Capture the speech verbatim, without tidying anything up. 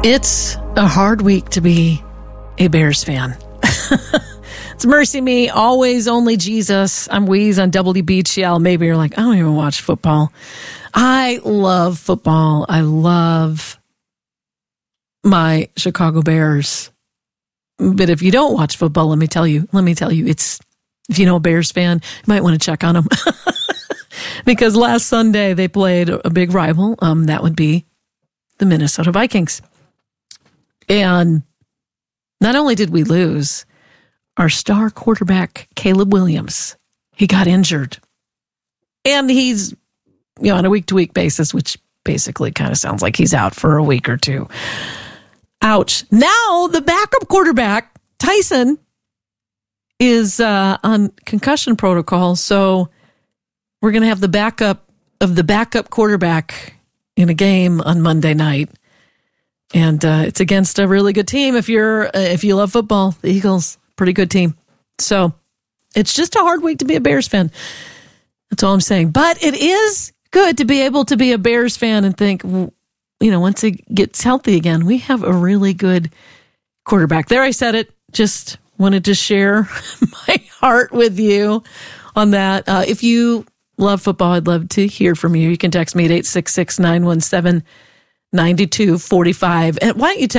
It's a hard week to be a Bears fan. It's Mercy Me, always only Jesus. I'm Wheeze on W B G L. Maybe you're like, I don't even watch football. I love football. I love my Chicago Bears. But if you don't watch football, let me tell you, let me tell you, it's, if you know a Bears fan, you might want to check on them. Because last Sunday they played a big rival. Um, that would be the Minnesota Vikings. And not only did we lose, our star quarterback, Caleb Williams, he got injured. And he's, you know, on a week-to-week basis, which basically kind of sounds like he's out for a week or two. Ouch. Now the backup quarterback, Tyson, is uh, on concussion protocol. So we're going to have the backup of the backup quarterback in a game on Monday night. And uh, it's against a really good team. If you're, uh, if you love football, the Eagles, pretty good team. So it's just a hard week to be a Bears fan. That's all I'm saying. But it is good to be able to be a Bears fan and think, you know, once it gets healthy again, we have a really good quarterback. There, I said it. Just wanted to share my heart with you on that. Uh, if you love football, I'd love to hear from you. You can text me at eight six six, nine one seven, nine two four five. And why don't you text